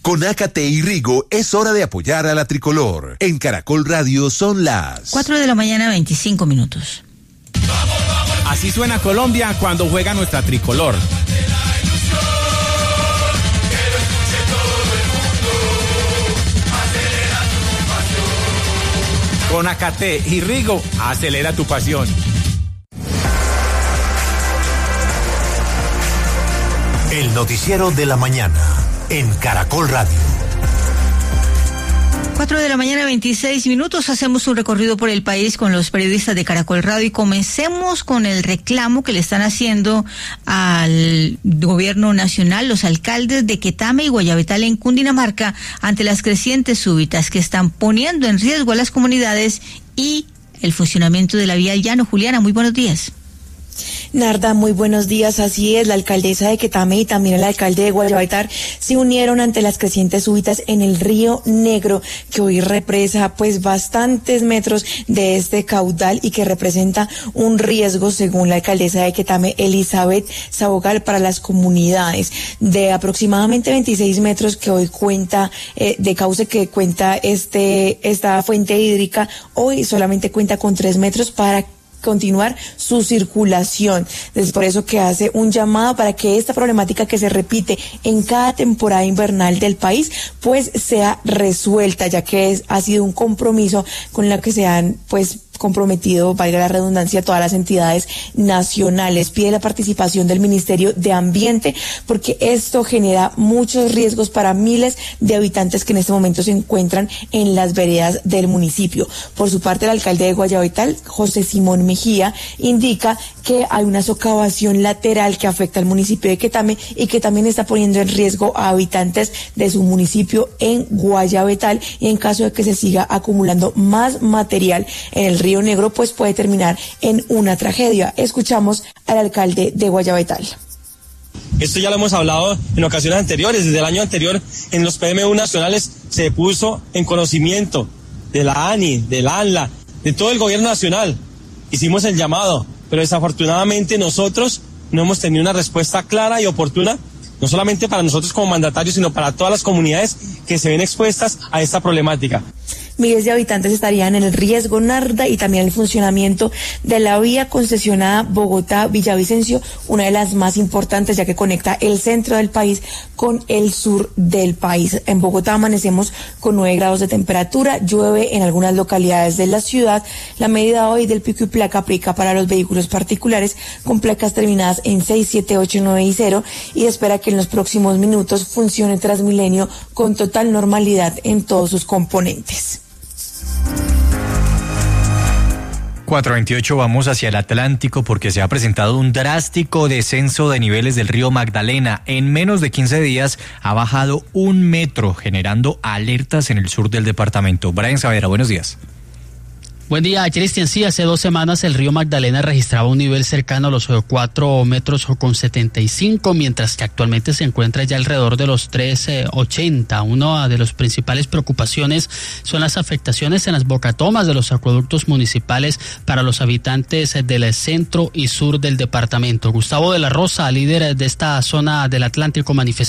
Con Ácate y Rigo es hora de apoyar a la tricolor. En Caracol Radio son las 4 de la mañana, 25 minutos. Así suena Colombia cuando juega nuestra tricolor. Con Ácate y Rigo, acelera tu pasión. El noticiero de la mañana en Caracol Radio. 4 de la mañana, 26 minutos. Hacemos un recorrido por el país con los periodistas de Caracol Radio y comencemos con el reclamo que le están haciendo al gobierno nacional los alcaldes de Quetame y Guayabetal en Cundinamarca ante las crecientes súbitas que están poniendo en riesgo a las comunidades y el funcionamiento de la vía al llano. Juliana, muy buenos días. Narda, muy buenos días. Así es, la alcaldesa de Quetame y también el alcalde de Guayabetal se unieron ante las crecientes súbitas en el río Negro, que hoy represa pues bastantes metros de este caudal y que representa un riesgo, según la alcaldesa de Quetame, Elizabeth Sabogal, para las comunidades. De aproximadamente 26 metros que hoy cuenta, de cauce que cuenta esta fuente hídrica, hoy solamente cuenta con 3 metros para continuar su circulación. Es por eso que hace un llamado para que esta problemática que se repite en cada temporada invernal del país pues sea resuelta, ya que ha sido un compromiso con la que se han pues comprometido, valga la redundancia, todas las entidades nacionales. Pide la participación del Ministerio de Ambiente porque esto genera muchos riesgos para miles de habitantes que en este momento se encuentran en las veredas del municipio. Por su parte, el alcalde de Guayabetal, José Simón Mejía, indica que hay una socavación lateral que afecta al municipio de Quetame y que también está poniendo en riesgo a habitantes de su municipio en Guayabetal, y en caso de que se siga acumulando más material en el río Negro, pues puede terminar en una tragedia. Escuchamos al alcalde de Guayabetal. Esto ya lo hemos hablado en ocasiones anteriores. Desde el año anterior, en los PMU nacionales se puso en conocimiento de la ANI, de la ANLA, de todo el gobierno nacional. Hicimos el llamado, pero desafortunadamente nosotros no hemos tenido una respuesta clara y oportuna, no solamente para nosotros como mandatarios, sino para todas las comunidades que se ven expuestas a esta problemática. Miles de habitantes estarían en el riesgo, Narda, y también el funcionamiento de la vía concesionada Bogotá-Villavicencio, una de las más importantes ya que conecta el centro del país con el sur del país. En Bogotá amanecemos con 9 grados de temperatura, llueve en algunas localidades de la ciudad. La medida hoy del pico y placa aplica para los vehículos particulares con placas terminadas en 6, 7, 8, 9 y 0 y espera que en los próximos minutos funcione Transmilenio con total normalidad en todos sus componentes. 4:28, vamos hacia el Atlántico porque se ha presentado un drástico descenso de niveles del río Magdalena. En menos de 15 días ha bajado 1 metro, generando alertas en el sur del departamento. Brian Saavedra, buenos días. Buen día, Cristian. Sí, hace 2 semanas el río Magdalena registraba un nivel cercano a los 4 metros con 75, mientras que actualmente se encuentra ya alrededor de los 3,80. Una de las principales preocupaciones son las afectaciones en las bocatomas de los acueductos municipales para los habitantes del centro y sur del departamento. Gustavo de la Rosa, líder de esta zona del Atlántico, manifestó